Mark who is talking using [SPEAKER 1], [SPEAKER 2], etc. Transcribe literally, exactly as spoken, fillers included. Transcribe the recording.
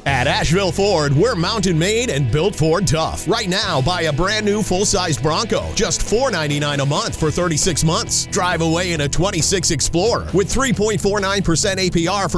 [SPEAKER 1] At Asheville Ford, we're mountain made and built Ford tough. Right now, buy a brand new full-sized Bronco, just four hundred ninety-nine dollars a month for thirty-six months. Drive away in a twenty-six Explorer with three point four nine percent A P R for